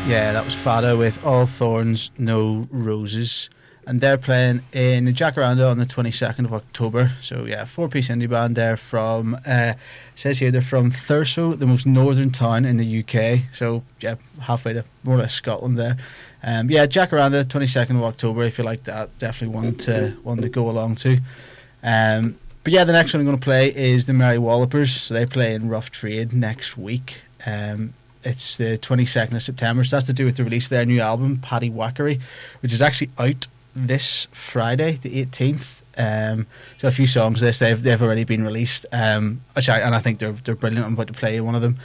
Yeah, that was Fada with All Thorns, No Roses. And they're playing in Jacaranda on the 22nd of October. So, yeah, 4-piece indie band there from, says here they're from Thurso, the most northern town in the UK. So, yeah, halfway to more or less Scotland there. Yeah, Jacaranda, 22nd of October, if you like that. Definitely one to go along to. But, yeah, the next one I'm going to play is the Merry Wallopers. So they play in Rough Trade next week. It's the 22nd of September, so that's to do with the release of their new album, Paddy Wackery, which is actually out this Friday, the 18th. So a few songs of this, they've already been released, and I think they're brilliant. I'm about to play one of them,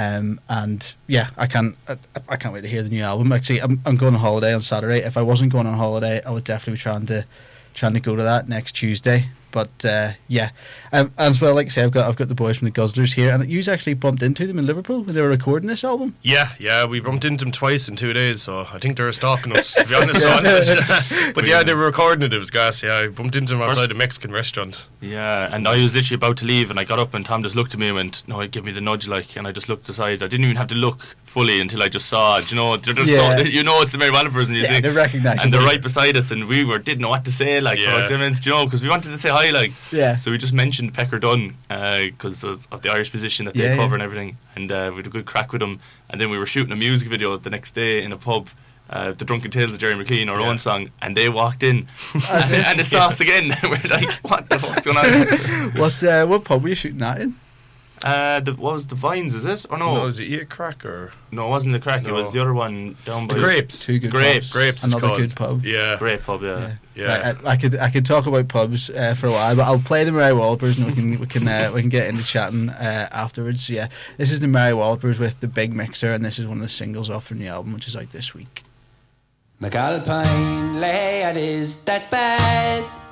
and yeah, I can't wait to hear the new album. Actually, I'm going on holiday on Saturday. If I wasn't going on holiday, I would definitely be trying to go to that next Tuesday. But yeah, as well, like I say, I've got the boys from the Guzzlers here, and you actually bumped into them in Liverpool when they were recording this album. Yeah, we bumped into them twice in 2 days, so I think they were stalking us, to be honest. But yeah, they were recording it. It was gas. Yeah, I bumped into them outside a Mexican restaurant. Yeah, and I was literally about to leave, and I got up, and Tom just looked at me and went, "No, give me the nudge," and I just looked aside. I didn't even have to look fully until I just saw it. They're just so, it's the Merry Wallopers, and they recognise, and they're right beside us, and we didn't know what to say, because we wanted to say hi, yeah. So we just mentioned Pecker Dunn because of the Irish position that they cover and everything, and we had a good crack with them. And then we were shooting a music video the next day in a pub, The Drunken Tales of Jerry McLean, our own song, and they walked in and they saw us again. We're like, what the fuck's going on? What pub were you shooting that in? What was the Vines, is it? Or no? No, was it Eat a Crack or? No, it wasn't the Crack. No. It was the other one down by the Grapes. Two good Grapes. Grapes. Another good pub. Yeah. Great pub. Yeah. I could talk about pubs for a while, but I'll play the Merry Wallopers, and we can get into chatting afterwards. Yeah, this is the Merry Wallopers with the Big Mixer, and this is one of the singles off their new album, which is out this week. McAlpine, lad, is that bad?